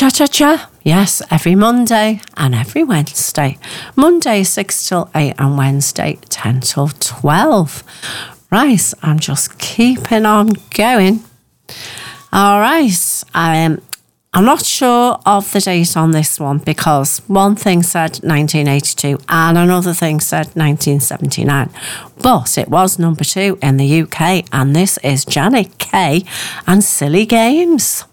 Cha-cha-cha. Yes, every Monday and every Wednesday. Monday 6 till 8 and Wednesday 10 till 12. Right, I'm just keeping on going. All right, I'm not sure of the date on this one because one thing said 1982 and another thing said 1979. But it was number 2 in the UK, and this is Janet Kay and Silly Games.